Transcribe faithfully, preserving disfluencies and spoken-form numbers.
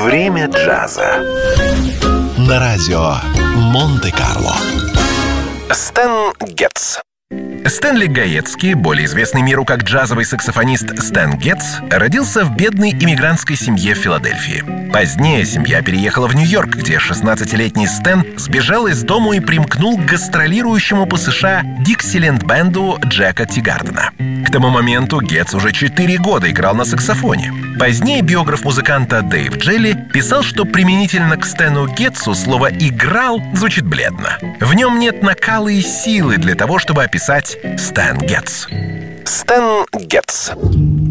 Время джаза. На радио Монте-Карло. Стэн Гетц. Стэнли Гаецки, более известный миру как джазовый саксофонист Стэн Гетц, родился в бедной иммигрантской семье в Филадельфии. Позднее семья переехала в Нью-Йорк, где шестнадцатилетний Стэн сбежал из дому и примкнул к гастролирующему по США Диксиленд-бенду Джека Тигардена. К тому моменту Гетц уже четыре года играл на саксофоне. Позднее биограф музыканта Дэйв Джелли писал, что применительно к Стэну Гетцу слово «играл» звучит бледно. В нем нет накала и силы для того, чтобы описать Стэн Гетц. Стэн Гетц.